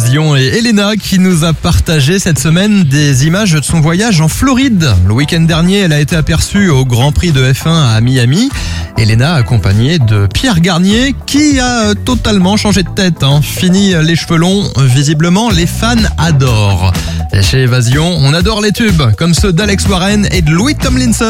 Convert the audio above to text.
Évasion et Elena qui nous a partagé cette semaine des images de son voyage en Floride. Le week-end dernier, elle a été aperçue au Grand Prix de F1 à Miami. Elena accompagnée de Pierre Garnier qui a totalement changé de tête. Fini les cheveux longs, visiblement les fans adorent. Et chez Évasion, on adore les tubes comme ceux d'Alex Warren et de Louis Tomlinson.